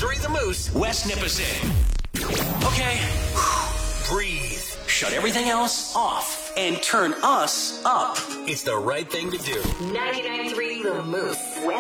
99.3 The Moose, West Nipissing. Okay, breathe. Shut everything else off and turn us up. It's the right thing to do. 99.3 The Moose, West